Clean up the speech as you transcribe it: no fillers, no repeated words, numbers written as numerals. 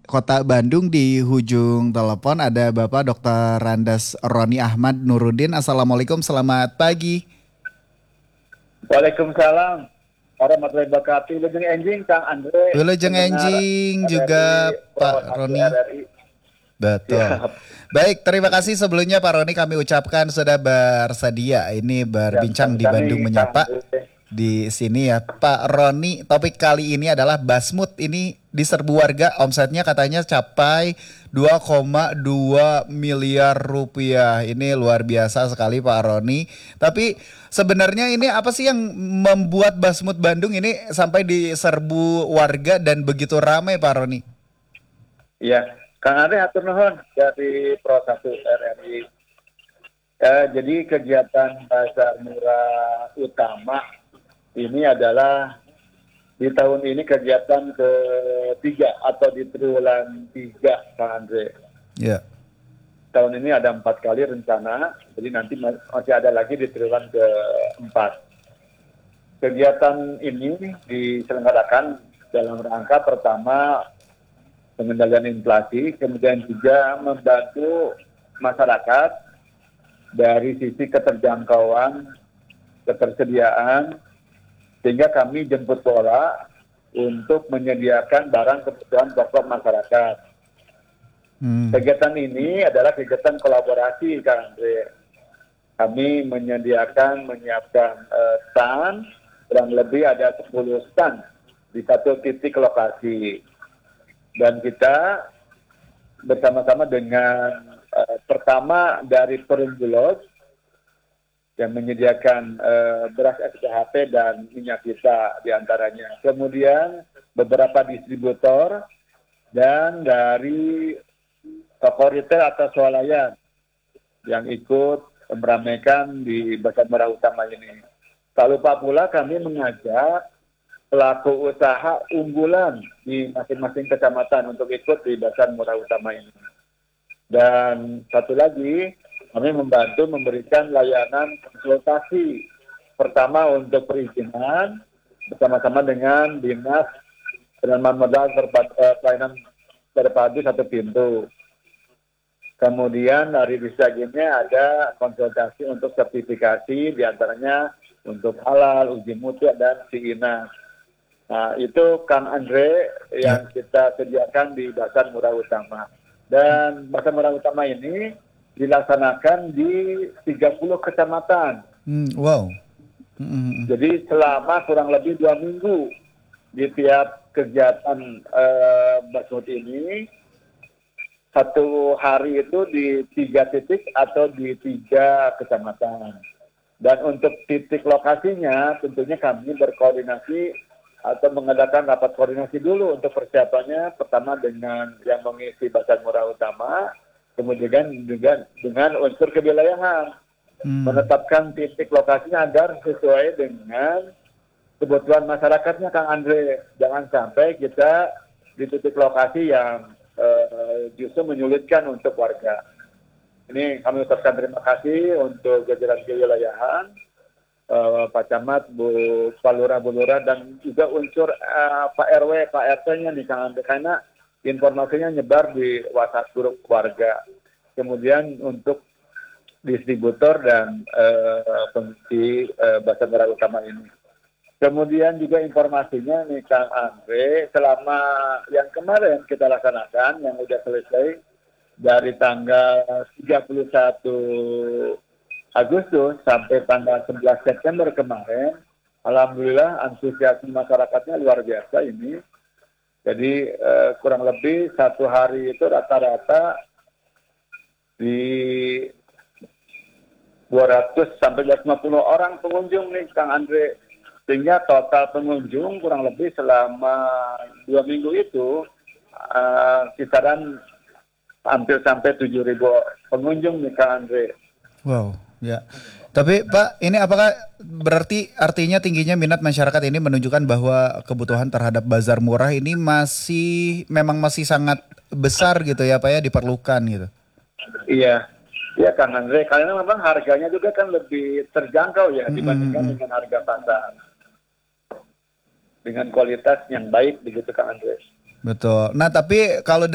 Kota Bandung di hujung telepon ada Bapak Dr. Randas Roni Ahmad Nurudin. Assalamualaikum, selamat pagi. Waalaikumsalam warahmatullahi wabarakatuh. Lujeng enjing Kang Andre, Wilujeng pendengar Enjing RRI juga Pro Pak 1 Roni. RRI. Betul. Siap, Baik, terima kasih sebelumnya Pak Roni kami ucapkan sudah bersedia ini siap. berbincang di Bandung Kami Kang Menyapa Andre. di sini ya. Pak Roni, topik kali ini adalah Basmut ini diserbu warga, omsetnya katanya capai 2,2 miliar rupiah. Ini luar biasa sekali Pak Roni. Tapi sebenarnya ini apa sih yang membuat Basmut Bandung ini sampai diserbu warga dan begitu ramai Pak Roni? Ya, Kang Andre atur nuhun dari Pro 1 RRI. Jadi kegiatan Pasar Murah Utama ini adalah di tahun ini kegiatan ketiga atau di triwulan 3, Kang Andre. Ya. Tahun ini ada 4 kali rencana, jadi nanti masih ada lagi di triwulan keempat. Kegiatan ini diselenggarakan dalam rangka pertama pengendalian inflasi, kemudian juga membantu masyarakat dari sisi keterjangkauan, ketersediaan, sehingga kami jemput bola untuk menyediakan barang kebutuhan pokok masyarakat. Kegiatan ini adalah kegiatan kolaborasi, Kang Andre. Kami menyiapkan stand, kurang lebih ada 10 stand di satu titik lokasi. Dan kita bersama-sama dengan pertama dari Perumbulok yang menyediakan beras SPHP dan minyak kita diantaranya. Kemudian beberapa distributor dan dari toko retail atau swalayan yang ikut meramaikan di Pasar Murah Utama ini. Tak lupa pula kami mengajak pelaku usaha unggulan di masing-masing kecamatan untuk ikut di Pasar Murah Utama ini. Dan satu lagi, kami membantu memberikan layanan konsultasi. Pertama untuk perizinan bersama-sama dengan Dinas Penanaman Modal Pelayanan Terpadu Satu Pintu. Kemudian dari Bisagimnya ada konsultasi untuk sertifikasi, diantaranya untuk halal, uji mutu, dan SIINAS. Nah, itu Kang Andre yang kita sediakan di Pasar Murah Utama. Dan Pasar Murah Utama ini dilaksanakan di 30 kecamatan. Wow. Jadi selama kurang lebih 2 minggu di tiap kegiatan Basmut ini, satu hari itu di 3 titik atau di 3 kecamatan. Dan untuk titik lokasinya tentunya kami berkoordinasi atau mengadakan rapat koordinasi dulu untuk persiapannya. Pertama dengan yang mengisi Pasar Murah Utama, kemudian juga dengan unsur kewilayahan. Menetapkan titik lokasinya agar sesuai dengan kebutuhan masyarakatnya, Kang Andre. Jangan sampai kita di titik lokasi yang justru menyulitkan untuk warga. Ini kami ucapkan terima kasih untuk jajaran kewilayahan, Pak Camat, Pak Lurah, Bu Lurah, dan juga unsur Pak RW, Pak RT-nya nih, Kang Andre, karena informasinya nyebar di WhatsApp grup warga. Kemudian untuk distributor dan pengisi Pasar Murah Utama ini. Kemudian juga informasinya nih Kang Andre, selama yang kemarin kita laksanakan, yang sudah selesai dari tanggal 31 Agustus sampai tanggal 11 September kemarin, alhamdulillah antusiasme masyarakatnya luar biasa ini. Jadi kurang lebih satu hari itu rata-rata di 200 sampai 250 orang pengunjung nih Kang Andre. Sehingga total pengunjung kurang lebih selama 2 minggu itu kisaran hampir sampai 7.000 pengunjung nih Kang Andre. Wow, ya. Tapi Pak, ini apakah berarti artinya tingginya minat masyarakat ini menunjukkan bahwa kebutuhan terhadap bazar murah ini memang masih sangat besar gitu ya Pak ya, diperlukan gitu. Iya, ya Kang Andre, karena memang harganya juga kan lebih terjangkau ya dibandingkan dengan harga pasar. Dengan kualitas yang baik begitu Kang Andre. Betul. Nah, tapi kalau